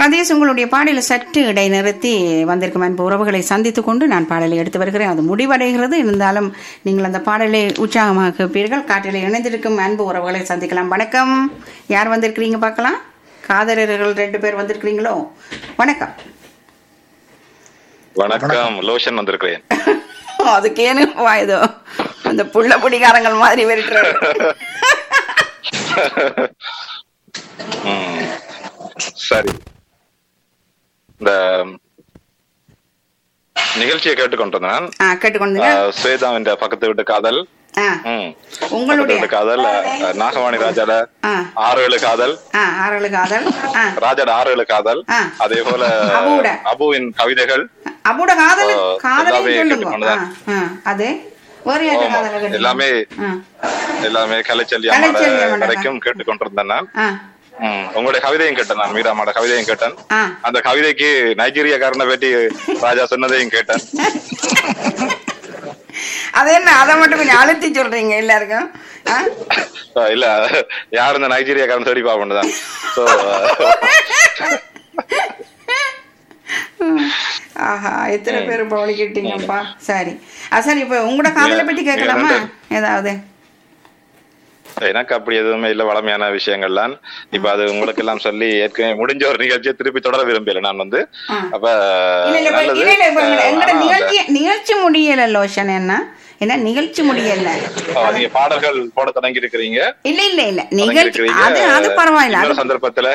சதீஷ், உங்களுடைய பாடலை சற்று இடைநிறுத்தி வந்திருக்கும் அன்பு உறவுகளை சந்தித்துக் கொண்டு நான் பாடலை எடுத்து வருகிறேன். அது முடிவடைகிறது. இருந்தாலும் நீங்கள் அந்த பாடலை உற்சாகமாக கேட்பீர்கள். காற்றிலே இணைந்திருக்கும் அன்பு உறவுகளை சந்திக்கலாம். வணக்கம். யார் வந்திருக்கிறீங்க பார்க்கலாம்? காதலர்கள் 2 பேர் வந்திருக்கிறீங்களோ? வணக்கம். வணக்கம். லோஷன் வந்திருக்கிறேன். அதுக்கு ஏன்னு வாயுதோ அந்த புள்ள பிடிக்காரங்கள் மாதிரி வெறுக்கிறாரு. சரி, இந்த நிகழ்ச்சியை கேட்டுக்கொண்டிருந்தேன். ஸ்வேதாவின் பக்கத்து வீட்டு காதல், உங்களுடைய காதல், நாகவாணி ராஜாட 6 காதல், ராஜாட 6 காதல், அதே போல அபுவின் கவிதைகள், எல்லாமே எல்லாமே கலைச்செல்வி வரைக்கும் கேட்டுக்கொண்டிருந்தேன். நான் உங்களுடைய கவிதையும் கேட்டேன். நான் மீராமாட கவிதையும் கேட்டேன். அந்த கவிதைக்கு நைஜீரியாக்காரனை பற்றி ராஜா சொன்னதையும் கேட்டேன். அது என்ன, அதை மட்டும் கொஞ்சம் அழுத்தி சொல்றீங்க எல்லாருக்கும்? இல்ல, யாரு இந்த நைஜீரியாக்காரன் தேடி பாப்போம்தான். ஆஹா, எத்தனை பேர் பவளிக்கிட்டீங்கப்பா. சரி சரி, இப்ப உங்களோட காதலை பற்றி கேட்கலாமா ஏதாவது? எனக்கு அப்படி எதுவுமே இல்ல, வளமையான விஷயங்கள்லாம். இப்ப அது உங்களுக்கு எல்லாம் சொல்லி ஏற்கனவே முடிஞ்ச ஒரு நிகழ்ச்சியை திருப்பி தொடர விரும்பல நான் வந்து. அப்ப நிகழ்ச்சி முடியல லோஷன். என்ன நிகழ்ச்சி முடியல? நீங்க பாடல்கள் போட தொடங்கி இருக்கிறீங்க. இல்ல இல்ல இல்ல, நிகழ்ச்சி அது பரவாயில்ல. இன்னொரு சந்தர்ப்பத்துல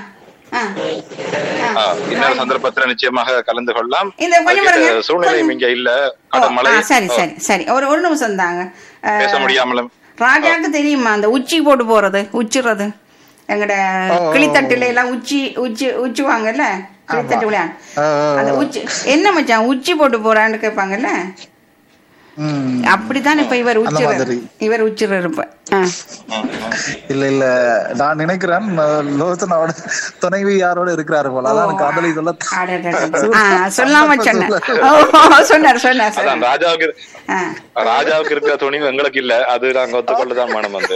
இன்னொரு சந்தர்ப்பத்துல நிச்சயமாக கலந்து கொள்ளலாம். சூழ்நிலை இங்க இல்ல. சரி சரி சரி, ஒரு நிமிஷம் தாங்க. பேச முடியாமலும் ராஜாக்கு தெரியுமா அந்த உச்சி போட்டு போறது, உச்சிறது? எங்கட கிளித்தட்டுல எல்லாம் உச்சுவாங்கல்ல, கிளித்தட்டு விளையாடு. அந்த உச்சி என்ன மச்சான் உச்சி போட்டு போறான்னு கேட்பாங்கல்ல, அப்படித்தான் இப்ப இவர் உச்சிர இருப்ப. இல்ல இல்ல, நான் நினைக்கிறேன் லோசனோட துணைவி யாரோட இருக்கிறாரு போல. அதான் காதலி சொல்லாம சொன்னார். ராஜாவுக்கு இருக்கிற துணிவு எங்களுக்கு இல்ல, அது நாங்க ஒத்துக்கொள்ளதான் மனம் வந்து.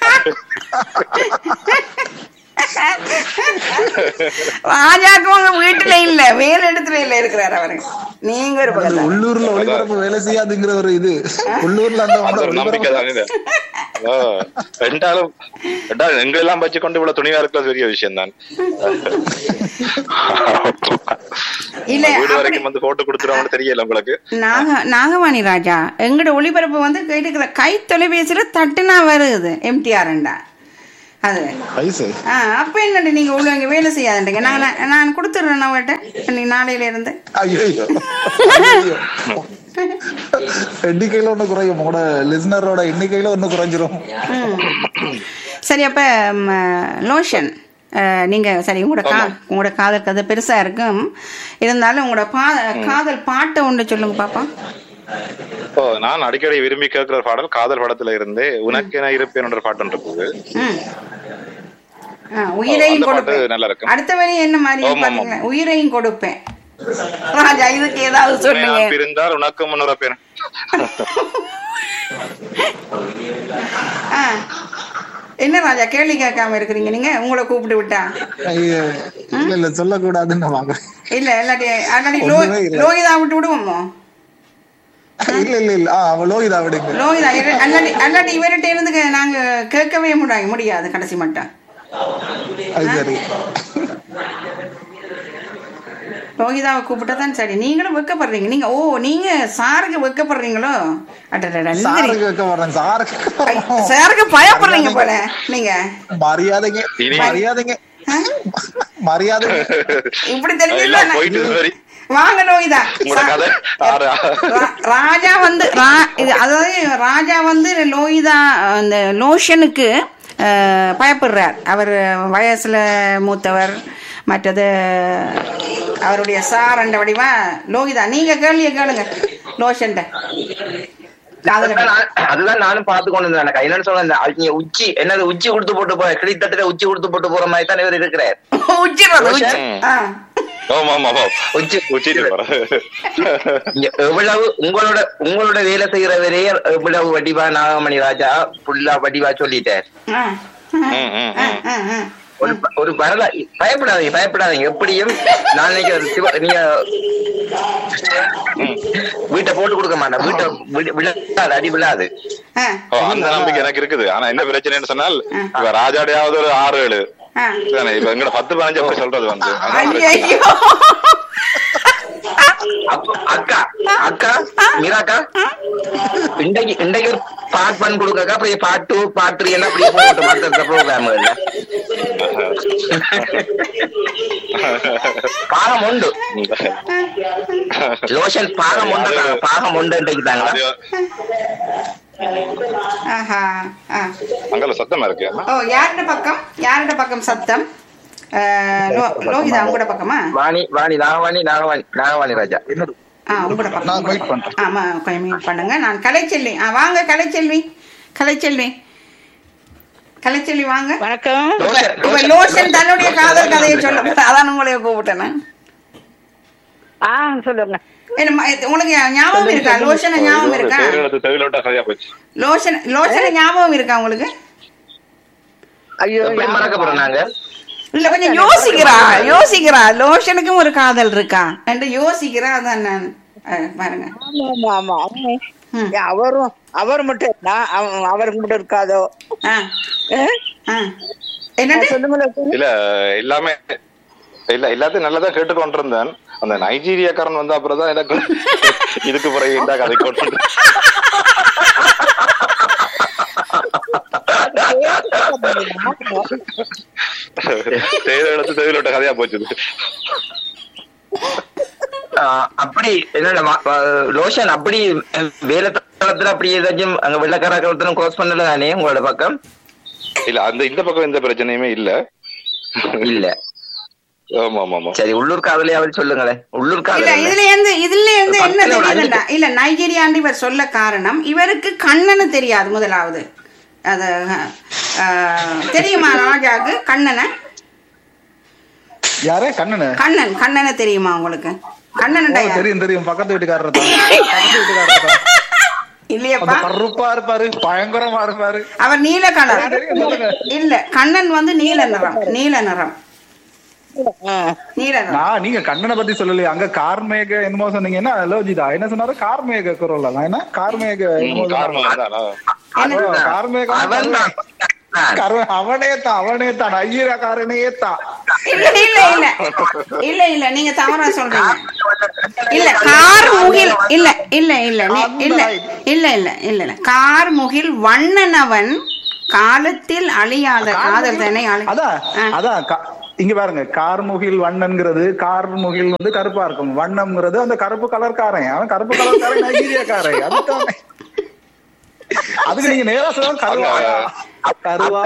ராஜாக்கு உங்க வீட்டுல இல்ல, வேற இடத்துல இல்ல இருக்கிறாரு அவரு. நீங்க ஒரு உள்ளூர்ல ஒளிபரப்பு வேலை செய்யாதுங்கிற ஒரு இது உள்ளூர்ல அந்த நம்பிக்கை தானே. ரெண்டாலும் எங்க எல்லாம் வச்சு கொண்டு இவ்வளவு துணிவா இருக்கிறது பெரிய விஷயம் தான். வீடு வரைக்கும் வந்து போட்டு கொடுத்துருவாங்கன்னு தெரியல உங்களுக்கு. நாகவாணி ராஜா, எங்கட ஒளிபரப்பு வந்து கேட்டுக்கிற கை தொலைபேசியில தட்டுனா வருது எம்டிஆர்ண்டா. அது அப்ப என்னண்டு நீங்க உள்ள இங்க வேலை செய்யாதுன்றீங்க. நான் கொடுத்துடுறேன் அவட்ட நீ நாளையில இருந்து. எண்ணிக்கையில ஒண்ணு குறையும், உங்களோட லிசனரோட எண்ணிக்கையில ஒண்ணு குறைஞ்சிரும். சரி, அப்ப லோஷன் நீங்க சரி, உங்களோட காதல் கதை பெருசா இருக்கும். இருந்தாலும் உங்களோட காதல் பாட்டை ஒன்று சொல்லுங்க பாப்பா. நான் அடிக்கடி விரும்பி கேட்கிற பாடல் காதல் படத்துல இருந்து உனக்கென இருப்பேன் என்ற பாட்டு இருக்குது. உயிரையும் கொடுப்பேன். நல்லா இருக்கு. அடுத்த வரி என்ன மாதிரி? உயிரையும் கொடுப்பேன். ராஜா, இதுக்கு ஏதாவது சொல்லுங்க. இருந்தால் உனக்கு முன்னுறப்பேன். என்ன ராஜா கேள்வி கேட்காம இருக்கிறீங்க நீங்க? உங்களை கூப்பிட்டு விட்டா இல்ல சொல்லக்கூடாதுன்னு இல்ல, இல்லாட்டி லோகிதா விட்டு விடுவோமோ? இல்ல இல்ல இல்ல, லோகிதா விடுங்க. லோகிதா அல்லாட்டி இவர்கிட்ட இருந்து நாங்க கேட்கவே முடியாது கடைசி மட்டும். லோகிதாவை கூப்பிட்டதான் சரி. நீங்களும் வெக்கப்படுறீங்க. நீங்க சாருக்கு வெக்கப்படுறீங்களோ? சாருக்கு பயப்படுறீங்க போல நீங்க. மரியாதைங்க மரியாதைங்க மரியாதை இப்படி தெரிஞ்சு வாங்க லோகிதா. ராஜா வந்து அதாவது ராஜா வந்து லோகிதா அந்த லோஷனுக்கு பயப்படுறார். அவர் வயசுல மூத்தவர், மற்றது அவருடைய சாரண்ட வடிவா. லோகிதா, நீங்க கேள்விய கேளுங்க லோஷன். அதுதான் நானும் பார்த்து கொண்டு இருந்தேன். என்னன்னு சொல்ல, உச்சி என்னது உச்சி கொடுத்து போட்டு போற கிளித்தட்டுல உச்சி கொடுத்து போட்டு போற மாதிரி தான் இவர் இருக்கிறார். எவ்வளவு உங்களோட வேலை செய்யறவரே எவ்வளவு வடிவா நாகமணி ராஜா புல்லா வடிவா சொல்லிட்டார். ஒரு பயப்படாதீங்க எப்படியும் நான் நினைக்கிறேன் நீங்க வீட்டை போட்டு கொடுக்க மாட்டேன். வீட்டை விழாது, அடி விழாது. அந்த நம்பிக்கை எனக்கு இருக்குது. ஆனா என்ன பிரச்சனைன்னு சொன்னால் இப்ப ராஜாடையாவது ஒரு 6-7 இப்ப எங்கட 10-15 அப்படி சொல்றது வந்து அக்கா மீராக்கா இன்றைக்கு ஒரு பார்ட் 1 கொடுக்கக்கா, அப்புறம் பார்ட் 2 பார்ட் 3 எல்லாம் அப்படியே போட்டு மற்ற ப்ரோக்ராம் இல்ல பாகம் உண்டு. லோஷன் பாகம் உண்டு இன்றைக்கு தாங்க. அங்கல சத்தமா இருக்கு. யாரோட பக்கம் சத்தம்? லோகிதா உங்களோட பக்கமா? நாகவாணி ராஜா உங்களோட பக்கம். ஆமா, கொஞ்சம் மீட் பண்ணுங்க. நான் கலைச்செல்வி. வாங்க கலைச்செல்வி வாங்க. வணக்கம். லோஷன் தன்னுடைய காதல் கதையை சொல்ல, அதான் உங்களைய கூப்பிட்டேன். சொல்லுங்க. உங்களுக்கு ஞாபகம் இருக்கா? லோஷனை ஞாபகம் இருக்கா? லோஷனை ஞாபகம் இருக்கா உங்களுக்கு? ஐயோ, மறக்க போறோம் நாங்க. இல்ல, கொஞ்சம் யோசிக்கிறா. லோஷனுக்கும் ஒரு காதல் இருக்கா என்று யோசிக்கிறா. அதான் நான் பாருங்க. அவர் மட்டும் அவருக்கு மட்டும் இருக்காதோ? என்ன இல்ல, எல்லாமே எல்லாத்தையும் நல்லதா கேட்டுக்கொண்டிருந்தேன். அந்த நைஜீரியாக்காரன் வந்து அப்புறம் தான் எனக்கு இதுக்கு பிறகு இந்த கதை கொண்டு தேவையில்ல கதையா போச்சு. அப்படி என்ன லோஷன் அப்படி வேலை தளத்துல அப்படி ஏதாச்சும் அங்க வெள்ளக்காரத்துல க்ளோஸ் பண்ணல தானே உங்களோட பக்கம்? இல்ல, அந்த இந்த பக்கம் எந்த பிரச்சனையுமே இல்ல. ஆமா. சரி, உள்ளூர் காதலியாவது சொல்லுங்களேன். உள்ளூர் காதல் இதுல இருந்து என்ன தெரியுதுண்டா? இல்ல, நைஜீரியாண்டு இவர் சொல்ல காரணம், இவருக்கு கண்ணனு தெரியாது. முதலாவது அது தெரியுமா ராஜாக்கு? கண்ணனை யாரே? கண்ணனை தெரியுமா உங்களுக்கு? கண்ணன் தெரியும். பக்கத்து வீட்டுக்காரர் இல்லையப்பா, கருப்பா இருப்பாரு, பயங்கரமா இருப்பாரு. அவர் நீல கலர். இல்ல, கண்ணன் வந்து நீல நிறம். நீங்க கண்ணனை பத்தி சொல்லலையே. அங்க கார்மேக என்னமோ சொன்னீங்கன்னா லோஜிதா என்ன சொன்னாரு? கார்மேக குரல் என்ன? கார்மேக அவனே தான் ஐயக்காரனே தான். இல்ல நீங்க தவறா சொல்றீங்க. இல்ல, கார்முகில் இல்ல கார்முகில் வண்ணனவன் காலத்தில் அழியாத காதல் தானே. அதான் இங்க பாருங்க, கார்முகில் வண்ணன்ங்கிறது, கார்முகில் வந்து கருப்பா இருக்கும், வண்ணம்ங்கிறது அந்த கருப்பு கலர்காரன். அவன் கருப்பு கலர்காரன் நைஜீரியாக்காரன். அதுக்கு நீங்க நேரா சொல்ல கருவா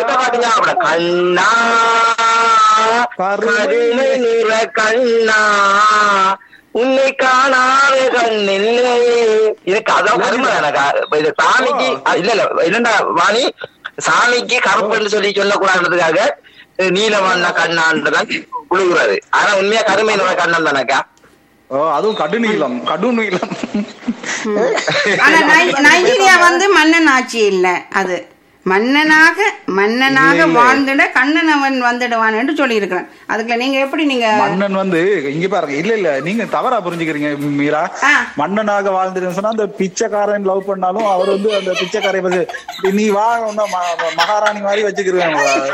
கண்ணா உன்னை காணாத கண்ணில்லை. இதுக்கு அதான் வருமா எனக்கு சாமிக்கு இல்ல என்னண்டா வாணி, சாமிக்கு கருப்புன்னு சொல்லி சொல்லக்கூடாதுக்காக நீலவண்ண கண்ணான்றதான் குழுகுறாரு. ஆனா உண்மையா கருமை நிற கண்ணன் தானக்கா. அதுவும் கடுநீளம். ஆனா நைஜீரியா வந்து மன்னன் ஆட்சி இல்ல, அது மன்னனாக வாழ்ந்துட கண்ணனவன் வந்துடுவான் என்று சொல்லி இருக்கிறேன். அதுக்குள்ள நீங்க எப்படி மன்னன் வந்து இங்க பாருங்க. இல்ல நீங்க தவறா புரிஞ்சுக்கிறீங்க மீரா. மன்னனாக வாழ்ந்துட்டு சொன்னா அந்த பிச்சைக்காரன் லவ் பண்ணாலும் அவர் வந்து அந்த பிச்சைக்காரை பத்தி நீ வா மகாராணி மாதிரி வச்சுக்கிறேன்.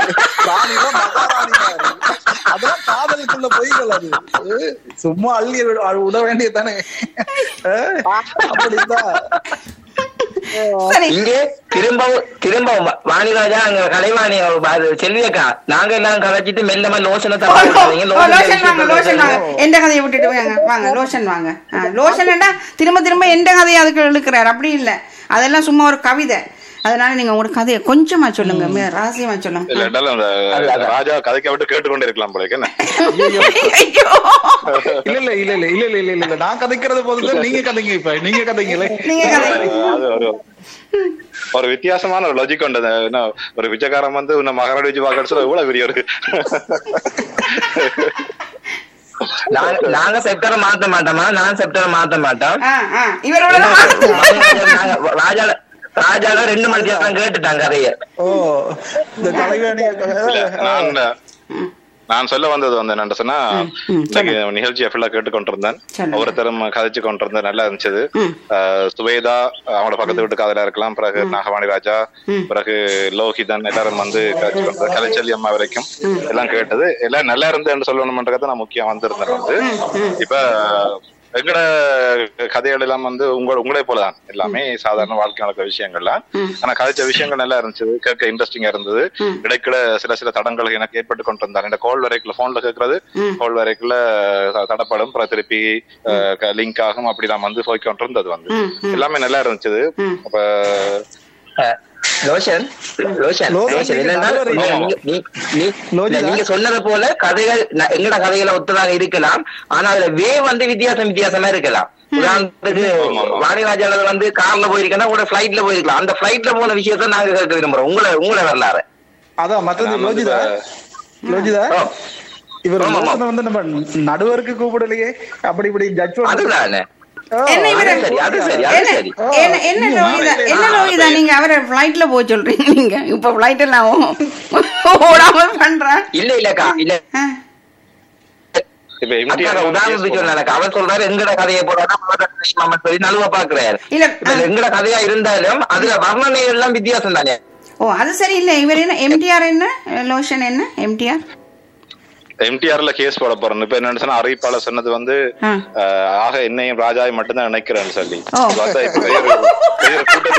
அதெல்லாம் காதலுக்குள்ள பொய்கள். அது சும்மா அள்ளி விட வேண்டியதானே. அப்படித்தான் இங்கே திரும்ப வாணிராஜா அங்க கலைவாணி செல்வியக்கா நாங்க எல்லாம் கலைச்சிட்டு மெல்லமா லோஷனை எந்த கதையை விட்டுட்டு வாங்க லோஷன் வாங்க. லோஷன் திரும்ப எந்த கதையை அதுக்கு இழுக்கிறார்? அப்படி இல்ல, அதெல்லாம் சும்மா ஒரு கவிதை. அதனால நீங்க ஒரு கதையை கொஞ்சமா சொல்லுங்க, ரகசியமா சொல்லுங்க. ராஜா கதைக்க விட்டு கேட்டுக்கொண்டே இருக்கலாம் போல. இல்ல நான் கதைக்கிறது போதும், நீங்க கதைங்க. இப்ப நீங்க கதைங்களே. ஒரு வித்தியாசமான ஒரு லாஜிக் கொண்டது. ஒரு பிச்சைக்காரன் வந்து உன்னை மகாராணி வச்சு பாக்க எவ்வளவு பெரிய ஒரு நாங்க செப்டரை மாத்த மாட்டோமா? நான் செப்டரை மாத்த மாட்டோம். ராஜால 2 மணி நேரம் கேட்டுட்டாங்க கதைய. ஓ இந்த தலைகாணி நான் சொல்ல வந்தது வந்து என்ன சொன்னா, நிகழ்ச்சியை ஃபுல்லா கேட்டுக்கொண்டிருந்தேன். ஒவ்வொருத்தரும் கதைச்சு கொண்டிருந்தேன், நல்லா இருந்துச்சு. சுவேதா அவனோட பக்கத்து வீட்டு காதலா இருக்கலாம், பிறகு நாகவாணி ராஜா, பிறகு லோகிதன் எல்லாரும் வந்து கதைச்சு கொண்டு கலைச்செல்வி அம்மா வரைக்கும் எல்லாம் கேட்டது. எல்லாம் நல்லா இருந்தேன்னு சொல்லணும்ன்றத நான் முக்கியம் வந்திருந்தேன். வந்து இப்ப எங்கட கதைகள் எல்லாம் வந்து உங்களே போலதான், எல்லாமே சாதாரண வாழ்க்கை நடக்கிற விஷயங்கள்லாம். ஆனா கதைச்ச விஷயங்கள் நல்லா இருந்துச்சு, கேட்க இன்ட்ரெஸ்டிங்கா இருந்தது. இடைக்கிட சில தடங்கள் எனக்கு ஏற்பட்டு கொண்டு வந்தாங்க. இந்த கால் வரைக்குள்ள போன்ல கேட்கறது, கால் வரைக்குள்ள தடப்படும், திருப்பி லிங்க் ஆகும், அப்படிலாம் வந்து போய் கொண்டு இருந்தது. வந்து எல்லாமே நல்லா இருந்துச்சு. அப்ப நீங்க சொன்னது போல கதைகள் எங்கட கதைகளை ஒத்ததாக இருக்கலாம், ஆனா அதுல வந்து வித்தியாசமா இருக்கலாம். உதாரணத்துக்கு வாணிராஜால வந்து கார்ல போயிருக்கேன்னா கூட பிளைட்ல போயிருக்கலாம். அந்த பிளைட்ல போன விஷயத்த நாங்க கேட்க விரும்புறோம். உங்களை வரலாறு அதான் மற்றது லோஜிதா இவர் வந்து நம்ம நடுவருக்கு கூப்பிடலையே, அப்படி இப்படி ஜட்ஜ் அதுதானே. என்ன லோகிதா நீங்க அவரை பிளைட்ல போக சொல்றீங்க? நீங்க இப்ப பிளைட் எல்லாம் ஓடாம பண்ற? இல்லக்கா இல்ல, உதாரணத்துக்கு அவர் சொல்றாரு எங்கட கதையை போறாரு நழுவ பாக்குறாரு. எங்கட கதையா இருந்தாலும் அதுல வர்ணனை எல்லாம் வித்தியாசம் தானே. ஓ அது சரி. இல்ல இவர் என்ன எம்டிஆர், என்ன லோஷன், என்ன எம்டிஆர்ல கேஸ் போட போறோம். இப்ப என்ன சொன்னா, அறிவிப்பாளர் சொன்னது வந்து ஆக என்னையும் ராஜாவை மட்டும்தான் நினைக்கிறேன்னு சொல்லி கூட்டத்தை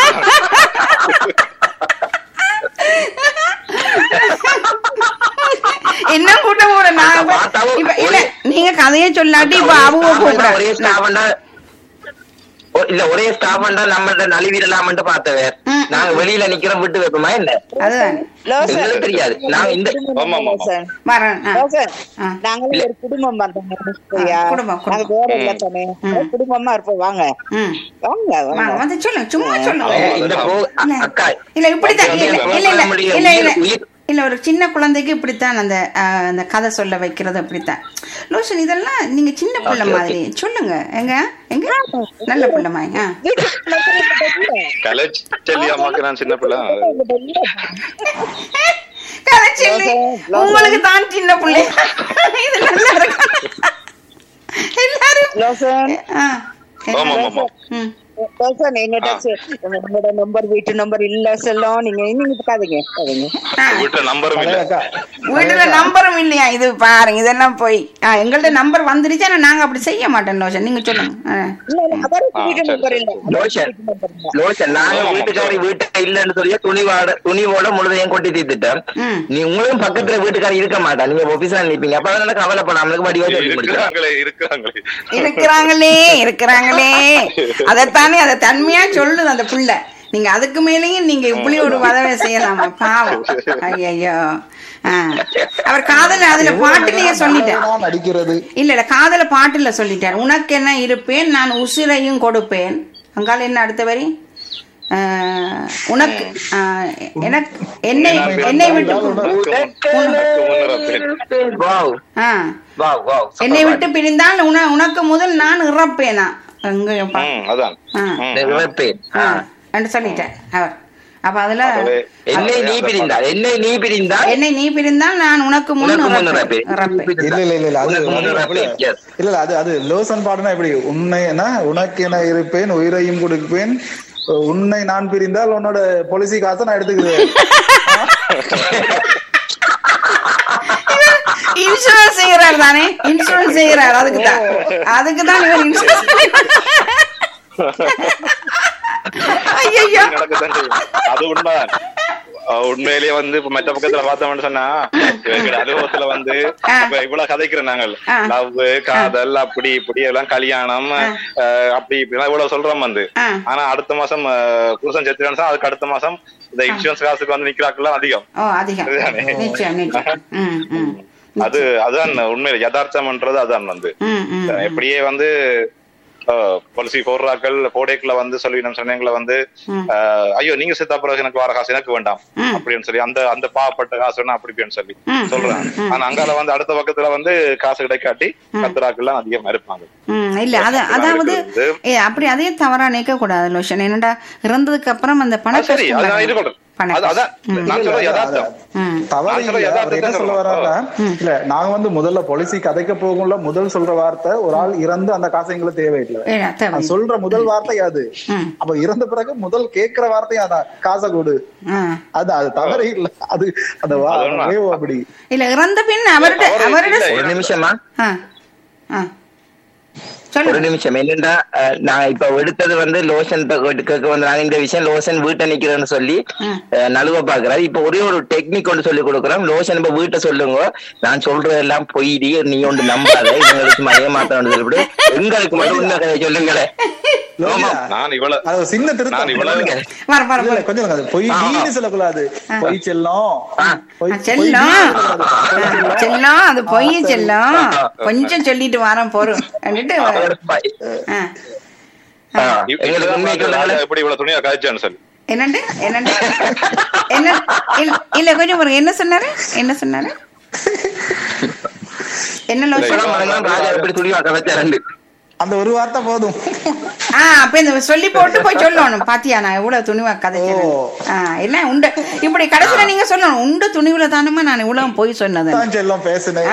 என்ன கூட்டம் கூட நீங்க கதையை சொல்லாட்டி இப்ப அவங்க கூப்பிட இல்ல ஒரே ஸ்டாஃப் நம்ம நழுவிடலாம்னு பார்த்தவர். நாங்க வெளியில நிக்கிறோம், விட்டு வைப்போமா என்ன தெரியாது. நாங்க இந்த நாங்களும் ஒரு குடும்பம் குடும்பமா இருப்போம். வாங்க வாங்க சொல்லுங்க, சும்மா சொல்லுங்க. அக்கா இல்ல இப்படித்தான், இல்ல ஒரு சின்ன குழந்தைக்கு இப்படித்தான் அந்த கதை சொல்ல வைக்கிறது அப்படித்தான். லோஷன் இதெல்லாம் நீங்க சின்ன பிள்ளை மாதிரி சொல்லுங்க. எங்க எங்க நல்ல பிள்ளை மாதிரி சின்ன பிள்ளை உங்களுக்கு தான் சின்ன பிள்ளை. இது நல்லா இருக்கு எல்லாரும். என்னோட நம்பர் வீட்டு நம்பர் இல்ல சொல்லும். நீங்க வீட்டுல நம்பரும் இல்லையா? இது பாருங்க, இதெல்லாம் போய் எங்கள்ட்ட நம்பர் வந்துருச்சு. ஆனா நாங்க அப்படி செய்ய மாட்டோம். லோஷன் நீங்க சொல்லுங்க. வீட்டுக்காரி வீட்டு இல்லன்னு சொல்லி துணிவோட முழுதையும் கொட்டி தீர்த்துட்டேன். நீ உங்களும் பக்கத்துல வீட்டுக்காரி இருக்க மாட்டா, நீங்க ஆபீஸ்ல நிப்பீங்க. அப்ப கவலைப்படாம இருக்கிறாங்களே அதைத்தானே அதை தன்மையா சொல்லுது அந்த புள்ள. நீங்க அதுக்கு மேலேயும் நீங்க இப்படி ஒரு வதவை செய்யலாமா? பாவம். ஐயோ அவர் காதல அதுல பாட்டுலயே சொல்லிட்டார். இல்ல காதல பாட்டுல சொல்லிட்டார். உனக்கு என்ன இருப்பேன், நான் உசிரையும் கொடுப்பேன். அங்கால என்ன அடுத்த வரி? உனக்கு என்னை விட்டு பிரிந்தால் உனக்கு முதல் நான் இறப்பேனா சொல்லிட்டேன் அவர். அப்ப அதுல என்னை நீ பிரிந்தால் நான் உனக்கு இல்ல அது லோசன் பாடுனா எப்படி? உனக்கு என இருப்பேன், உயிரையும் கொடுப்பேன், உன்னை நான் பிரிந்தால் உன்னோட பாலிசி காசை நான் எடுத்துக்கிறேன். இன்சூரன்ஸ் செய்யறாரு தானே, இன்சூரன்ஸ் செய்யறாரு. அதுக்குதான் இவர் இன்சூரன்ஸ். ஐயோ அது உண்மையிலேயே வந்து இப்ப மற்ற பக்கத்துல பார்த்தோம்னு சொன்னா அனுபவத்துல வந்து இப்ப இவ்வளவு கதைக்கிறோம் நாங்கள். லவ், காதல், அப்படி இப்படி எல்லாம் கல்யாணம் அப்படி இப்படி இவ்வளவு சொல்றோம் வந்து. ஆனா அடுத்த மாசம் புருஷன் செத்துறான்னு அதுக்கு அடுத்த மாசம் இந்த இன்சூரன்ஸ் காசுக்கு வந்து நிக்கிறாக்கெல்லாம் அதிகம். அதுதான் உண்மையில யதார்த்தம்ன்றது. அதான் வந்து எப்படியே வந்து பாலிசி போடுறாக்கள் போடேக்குள்ள வந்து சொல்லி நம்ம சொன்னீங்கள வந்து ஐயோ நீங்க செத்தா பிறகு எனக்கு வர காசு எனக்கு வேண்டாம் அப்படின்னு சொல்லி அந்த பாவப்பட்ட காசு வேணா அப்படின்னு சொல்லி சொல்றாங்க. ஆனா அங்கால வந்து அடுத்த பக்கத்துல வந்து காசு கிடைக்காட்டி கத்துறாக்கெல்லாம் அதிகமா இருப்பாங்க. இல்ல அதாவது அப்படி அதே தவறா நினைக்க கூடாது லோஷன். என்னடா இறந்ததுக்கு அப்புறம் அந்த பணம் தவறு என்ன சொல்ல வர்றாங்க இல்ல, நாங்க வந்து முதல்ல பாலிசி கதைக்க போகும்ல முதல் சொல்ற வார்த்தை ஒரு ஆள் இறந்து அந்த காசு எங்களுக்கு தேவையில்லை சொல்ற முதல் வார்த்தை அது. அப்ப இறந்த பிறகு முதல் கேட்கிற வார்த்தையும் அதான், காசை கொடு. அது தவறு இல்ல, அது அந்த அப்படி இல்ல. இறந்த பின் அவருடைய ஒரு நிமிஷமா ஒரு நிமிஷம் என்னண்டா, நான் இப்ப எடுத்தது வந்து லோஷன் கேட்க வந்து நாங்க இந்த விஷயம் லோஷன் வீட்டை நிக்கிறேன்னு சொல்லி நழுவ பாக்குறாரு. இப்ப ஒரே ஒரு டெக்னிக் ஒன்று சொல்லி கொடுக்குறோம். லோஷன் இப்ப வீட்டை சொல்லுங்க, நான் சொல்றதெல்லாம் பொய்டி, நீ ஒன்று நம்பாத, இவங்களுக்கு மழைய மாத்தணும் சொல்லிவிடு, எங்களுக்கு மட்டும் உண்மை கதை சொல்லுங்களேன். சின்ன திருத்தம் கொஞ்சம் பொய் சொல்லக்கூடாது. பொய் செல்லம் அது பொய் செல்லம் கொஞ்சம் சொல்லிட்டு வாரம் போறோம். என்னண்டு இல்ல கொஞ்சம் பாருங்க, என்ன சொன்னாரு என்ன லோஷன் அந்த ஒரு வார்த்தை போதும். அப்ப இந்த சொல்லி போட்டு போய் சொல்லணும். பாத்தியா நான் எவ்வளவு துணிவா கதைச்சேன். என்ன உண்டு இப்படி கடைசியில நீங்க சொல்லணும், உண்டு துணிவுல தானமா நான் இவ்வளவு போய் சொன்னது பேசுனேன்.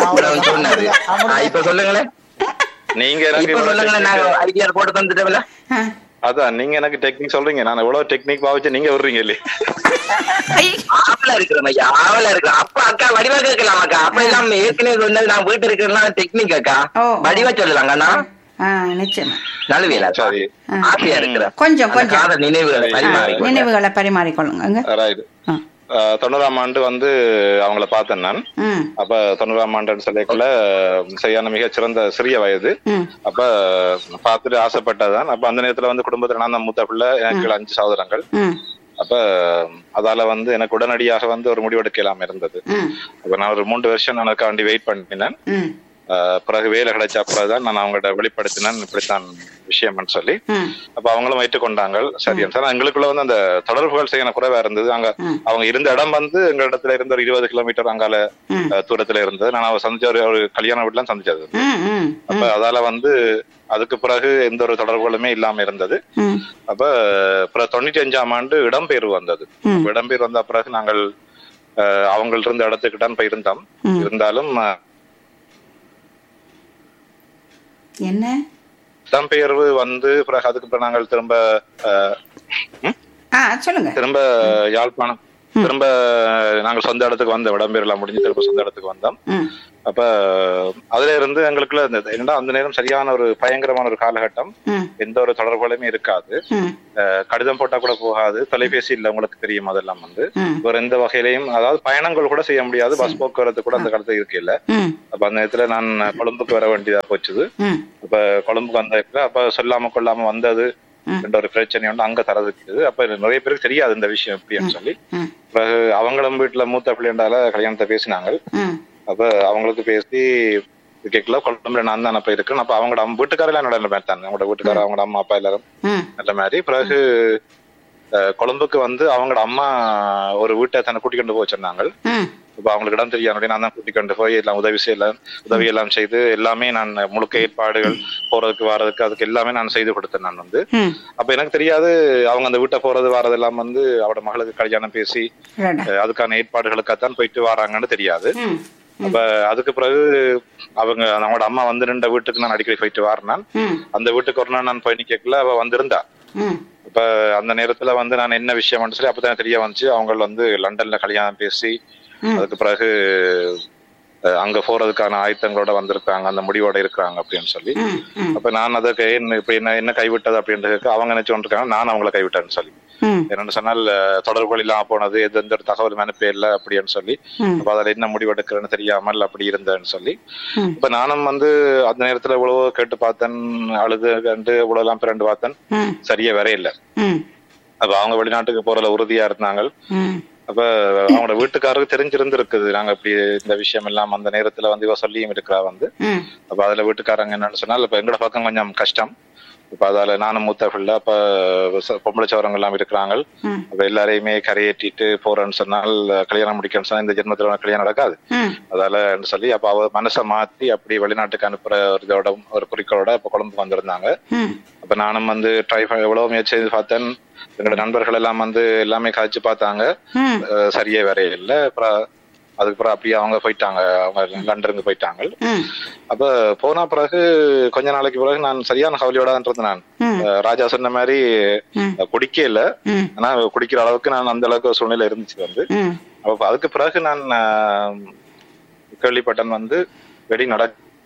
இப்ப சொல்லுங்களேன், நீங்க ஐடியா போட்டு தந்துட்டேன்ல. அதான் நீங்க எனக்கு டெக்னிக் சொல்றீங்க, நான் எவ்வளவு டெக்னிக் பாவிச்சு நீங்க வர்றீங்க இல்லையே. ஆவலா இருக்கிறோம் ஐயா, ஆவலா இருக்கிறோம். அப்ப அக்கா வடிவா கேட்கலாம் அக்கா. அப்ப எல்லாம் ஏற்கனவே சொன்னது நான் வீட்டு இருக்கிறேன் டெக்னிக் அக்கா, வடிவா சொல்லலாங்க. நான் நிச்சயமா நழுவியலா சாரி ஆசையா இருக்கிறேன். கொஞ்சம் நினைவுகளை பரிமாறிக்கொள்ளுங்க. 90ஆம் ஆண்டு வந்து அவங்கள பார்த்தேன் நான். அப்ப 90ஆம் ஆண்டுன்னு சொல்லிக்குள்ள சரியான மிகச்சிறந்த சிறிய வயது. அப்ப பார்த்துட்டு ஆசைப்பட்டதான். அப்ப அந்த நேரத்துல வந்து குடும்பத்துல நான் தான் மூத்த பிள்ளை, எனக்கு 5 சகோதரங்கள். அப்ப அதால வந்து எனக்கு உடனடியாக வந்து ஒரு முடிவெடுக்கலாம் இருந்தது. அப்ப நான் ஒரு 3 வருஷம் எனக்காண்டி வெயிட் பண்ணினேன். பிறகு வேலை கிடைச்ச அப்புறம்தான் நான் அவங்கள்ட்ட வெளிப்படுத்தினேன் இப்படித்தான் விஷயம்னு சொல்லி. அப்ப அவங்களும் ஏற்றுக்கொண்டாங்க. சரி சார், எங்களுக்குள்ள வந்து அந்த தொடர்புகள் செய்ய குறைவா இருந்தது. அங்க அவங்க இருந்த இடம் வந்து எங்க இடத்துல இருந்து ஒரு 20 கிலோமீட்டர் அங்கால தூரத்துல இருந்தது. நான் அவ சந்திச்ச ஒரு கல்யாண வீட்டுல சந்திச்சது. அப்ப அதால வந்து அதுக்கு பிறகு எந்த ஒரு தொடர்புகளுமே இல்லாம இருந்தது. அப்ப 95ஆம் ஆண்டு இடம்பெயர்வு வந்தது. இடம்பெயர்வு வந்த பிறகு நாங்கள் அவங்கள்ட்ட இருந்த இடத்துக்கு தான் போய் இருந்தோம். இருந்தாலும் என்ன இடம்பெயர்வு வந்து பிறகு அதுக்கு பிறகு நாங்கள் திரும்ப யாழ்ப்பாணம் திரும்ப நாங்கள் சொந்த இடத்துக்கு வந்தோம். இடம்பெயர்லாம் முடிஞ்சு திரும்ப சொந்த இடத்துக்கு வந்தோம். அப்ப அதுல இருந்து எங்களுக்குள்ள என்னடா அந்த நேரம் சரியான ஒரு பயங்கரமான ஒரு காலகட்டம். எந்த ஒரு தொடர்புகளுமே இருக்காது, கடிதம் போட்டா கூட போகாது, தொலைபேசி இல்ல, உங்களுக்கு தெரியும். அதெல்லாம் வந்து ஒரு எந்த வகையிலையும், அதாவது பயணங்கள் கூட செய்ய முடியாது, பஸ் போக்குவரத்து கூட அந்த காலத்துல இருக்கு இல்ல. அப்ப அந்த நேரத்துல நான் கொழும்புக்கு வர வேண்டியதா போச்சுது. அப்ப கொழும்புக்கு வந்த அப்ப சொல்லாம கொள்ளாம வந்தது என்ற ஒரு பிரச்சனை ஒன்று அங்க தரதுக்குது. அப்ப நிறைய பேருக்கு தெரியாது இந்த விஷயம் எப்படின்னு சொல்லி. பிறகு அவங்களும் வீட்டுல மூத்த பிள்ளைண்டால கல்யாணத்தை பேசினாங்க. அப்ப அவங்களுக்கு பேசி கேட்கல, கொழும்புல நான் தான் அப்ப இருக்கேன். அப்ப அவங்களோட வீட்டுக்காரெல்லாம் நல்ல மாதிரி தான், அவங்களோட வீட்டுக்காரர் அவங்களோட அம்மா அப்பா எல்லாரும் நல்ல மாதிரி. பிறகு கொழும்புக்கு வந்து அவங்களோட அம்மா ஒரு வீட்டை தன்னை கூட்டிக் கொண்டு போய் சொன்னாங்க. இப்ப அவங்களுக்கு இடம் தெரியாது, நான் தான் கூட்டிக் கொண்டு போய் எல்லாம் உதவி எல்லாம் செய்து எல்லாமே நான் முழுக்க ஏற்பாடுகள் போறதுக்கு வர்றதுக்கு அதுக்கு எல்லாமே நான் செய்து கொடுத்தேன் நான் வந்து. அப்ப எனக்கு தெரியாது அவங்க அந்த வீட்டை போறது வர்றது எல்லாம் வந்து அவரோட மகளுக்கு கல்யாணம் பேசி அதுக்கான ஏற்பாடுகளுக்காகத்தான் போயிட்டு வராங்கன்னு தெரியாது. அப்ப அதுக்கு பிறகு அவங்களோட அம்மா வந்து நின்ற வீட்டுக்கு நான் அடிக்கடி போயிட்டு வரேன். அந்த வீட்டுக்கு ஒரு நாள் நான் போய் கேட்கல, அவ வந்திருந்தா. இப்ப அந்த நேரத்துல வந்து நான் என்ன விஷயம் சொல்லி அப்பதான் தெரிய வந்துச்சு, அவங்க வந்து லண்டன்ல கல்யாணம் பேசி அதுக்கு பிறகு அங்க போறதுக்கான ஆயத்தங்களோட வந்திருக்காங்க, அந்த முடிவோட இருக்கிறாங்க அப்படின்னு சொல்லி. அப்ப நான் அதுக்கு இப்ப என்ன கைவிட்டது அப்படின்றது அவங்க நினைச்சு கொண்டிருக்காங்க, நான் அவங்கள கைவிட்டேன்னு சொல்லி. என்னன்னு சொன்னால் தொடர்புகள் இல்லாம போனது, எந்த ஒரு தகவல் அனுப்பே இல்லை அப்படின்னு சொல்லி. அப்ப அதுல என்ன முடிவெடுக்கிறேன்னு தெரியாமல் அப்படி இருந்தேன்னு சொல்லி. இப்ப நானும் வந்து அந்த நேரத்துல இவ்வளவு கேட்டு பார்த்தேன், அழுது கண்டு இவ்வளவு எல்லாம் பிறண்டு பார்த்தேன், சரியா வர இல்லை. அப்ப அவங்க வெளிநாட்டுக்கு போறதுல உறுதியா இருந்தாங்க. அப்ப அவங்களோட வீட்டுக்காரருக்கு தெரிஞ்சிருந்திருக்குது நாங்க இப்படி இந்த விஷயம் எல்லாம் அந்த நேரத்துல வந்து இவ சொல்லியும் இருக்கிறா வந்து. அப்ப அதுல வீட்டுக்காரங்க என்னன்னு சொன்னால் இப்ப எங்கட பக்கம் கொஞ்சம் கஷ்டம். இப்ப அதால நானும் மூத்த பிள்ளை, அப்ப பொம்பளை சவரங்க எல்லாம் இருக்கிறாங்க. அப்ப எல்லாரையுமே கரையேற்றிட்டு போறேன்னு சொன்னால் கல்யாணம் முடிக்கணும்னு சொன்னா இந்த ஜென்மத்துல கல்யாணம் நடக்காது. அதால சொல்லி அப்ப அவ மனசை மாத்தி அப்படி வெளிநாட்டுக்கு அனுப்புற ஒரு இதோட ஒரு குறிக்கோளோட இப்ப கொழும்புக்கு வந்திருந்தாங்க. அப்ப நானும் வந்து எவ்வளவு முயற்சி செய்து பார்த்தேன். எங்களோட நண்பர்கள் எல்லாம் வந்து எல்லாமே காய்ச்சி பார்த்தாங்க, சரியே வரைய இல்லை. அப்புறம் அதுக்கப்புறம் அப்படியே அவங்க போயிட்டாங்க, அவங்க லண்டனுக்கு போயிட்டாங்க. அப்ப போன பிறகு கொஞ்ச நாளைக்கு பிறகு நான் சரியான கவலையோட இருந்தேன். நான் ராஜா சொன்ன மாதிரி குடிக்க இல்ல, ஆனா குடிக்கிற அளவுக்கு நான் அந்த அளவுக்கு சூழ்நிலை இருந்துச்சு வந்து. அப்ப அதுக்கு பிறகு நான் கேள்விப்பட்டன் வந்து வெட்டிங்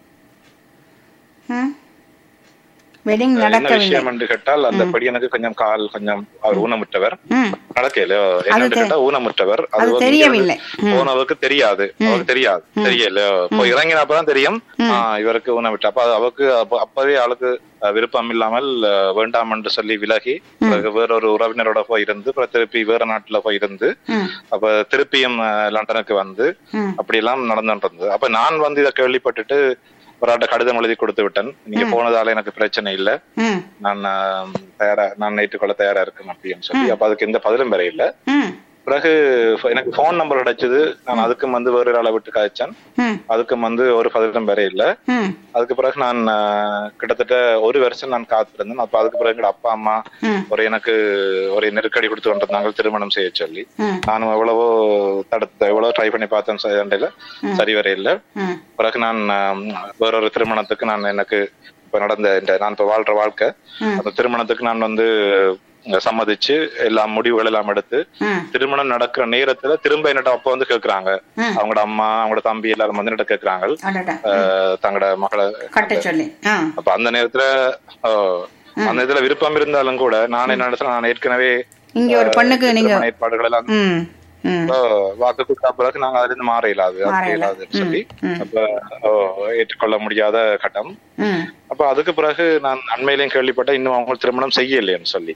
என்ன விஷயம் என்று கேட்டால் அந்த பையனுக்கு கொஞ்சம் கால் கொஞ்சம் அவர் ஊனமுற்றவர், நடக்கல என்னன்னு கேட்டா ஊனமுற்றவர். அது போனவருக்கு தெரியாது, அவருக்கு தெரியாது, தெரியல. போய் இறங்கினப்பதான் தெரியும் இவருக்கு ஊனமுற்ற. அப்ப அவருக்கு அப்பவே ஆளுக்கு விருப்பம் இல்லாமல் வேண்டாம் என்று சொல்லி விலகி வேறொரு உறவினரோட போய் இருந்து திருப்பி வேற நாட்டுல போய் இருந்து அப்ப திருப்பியும் லண்டனுக்கு வந்து அப்படி எல்லாம் நடந்துட்டு. அப்ப நான் வந்து இதை கேள்விப்பட்டுட்டு ஒரு ஆட்ட கடிதம் எழுதி கொடுத்து விட்டேன். நீங்க போனதால எனக்கு பிரச்சனை இல்லை, நான் ஏற்றுக்கொள்ள தயாரா இருக்கேன் அப்படின்னு சொல்லி. அப்ப அதுக்கு எந்த பதிலும் வர இல்லை. பிறகு எனக்கு போன் நம்பர் கிடைச்சது. நான் அதுக்கும் வந்து வேறு ஆளை விட்டு காய்ச்சேன், அதுக்கும் வந்து ஒரு பதிலும் வர இல்லை. அதுக்கு பிறகு நான் கிட்டத்தட்ட ஒரு வருஷம் நான் காத்திருந்தேன். அப்ப அதுக்கு பிறகு எங்க அப்பா அம்மா எனக்கு ஒரு நெருக்கடி கொடுத்து கொண்டிருந்தாங்க திருமணம் செய்ய சொல்லி. நானும் எவ்வளவோ ட்ரை பண்ணி பார்த்தேன், சரி வர இல்லை. பிறகு நான் வேறொரு திருமணத்துக்கு நான் எனக்கு இப்ப நடந்த நான் இப்ப வாழ்ற வாழ்க்கை அந்த திருமணத்துக்கு நான் வந்து சம்மதிச்சு எல்லா முடிவுகள் எல்லாம் எடுத்து திருமணம் நடக்கிற நேரத்துல திரும்ப என்னட்ட அப்ப வந்து கேக்குறாங்க, அவங்களோட அம்மா அவங்களோட தம்பி எல்லாரும் வந்து என்னட்ட கேக்குறாங்க தங்களோட மகளை கட்ட சொல்லி. அப்ப அந்த நேரத்துல விருப்பம் இருந்தாலும் கூட நான் என்ன நினைச்சேன், நான் ஏற்கனவே இங்க ஒரு பொண்ணுக்கு நீங்க ஏற்பாடுகள் எல்லாம் வாக்கு கொடுத்தா பிறகு நாங்க அதுல இருந்து மாற இயலாதுன்னு சொல்லி அப்ப ஏற்றுக்கொள்ள முடியாத கட்டம். அப்ப அதுக்கு பிறகு நான் அண்மையிலையும் கேள்விப்பட்டேன் இன்னும் அவங்க திருமணம் செய்யலைன்னு சொல்லி.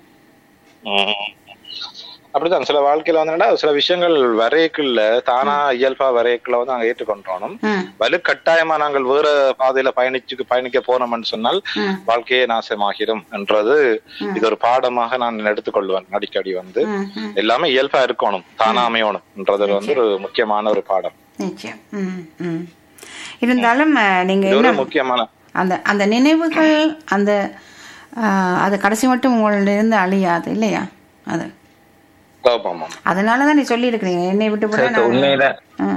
அப்படிதான் சில வாழ்க்கையில வந்து சில விஷயங்கள் வரைக்குள்ள தானா இயல்பா வரைக்குள்ள வந்து நாங்க ஏற்றுக்கொண்டோம். வலுக்கட்டாயமா நாங்கள் வேற பாதையில பயணிக்க போனோம்னு சொன்னால் வாழ்க்கையே நாசமாகிடும் என்றது இது ஒரு பாடமாக நான் எடுத்துக்கொள்வேன். அடிக்கடி வந்து எல்லாமே இயல்பா இருக்கணும், தானா அமையணும் என்றது வந்து ஒரு முக்கியமான ஒரு பாடம். இருந்தாலும் நீங்க முக்கியமான அந்த நினைவுகள் அது கடைசி மட்டும் உங்களிருந்து அழியாது இல்லையா? அது அதனாலதான் நீ சொல்லி இருக்கிறீங்க என்னை விட்டு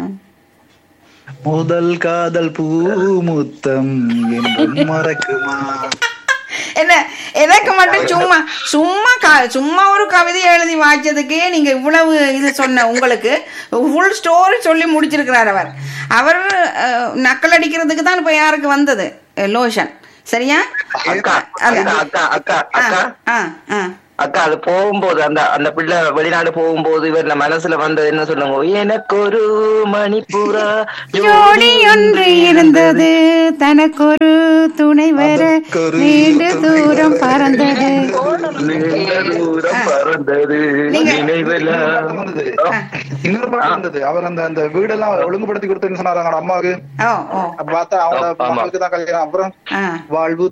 முதல் காதல் பூ முத்தம் மறக்குமா. என்ன எனக்கு மட்டும் சும்மா ஒரு கவிதை எழுதி வாய்ச்சதுக்கே நீங்க இவ்வளவு இது சொன்ன உங்களுக்கு ஃபுல் ஸ்டோரி சொல்லி முடிச்சிருக்கிறார் அவர் நக்கல் அடிக்கிறதுக்கு தான் இப்ப யாருக்கு வந்தது லோஷன், சரியா? அக்கா அது போகும்போது அந்த பிள்ளை வெளிநாடு போகும்போது இவர் மனசுல வந்தது என்ன சொல்லுங்க, எனக்கு ஒரு மணிப்புறா ஜோடி ஒன்று இருந்தது, தனக்கு ஒரு துணை வர நீண்ட தூரம் பறந்தது அவர் அந்த வீடெல்லாம் ஒழுங்குபடுத்தி கொடுத்துன்னு சொன்னாங்க அம்மாவுக்கு. பார்த்தா அவங்க தான் கல்யாணம். அப்புறம் வாழ்வு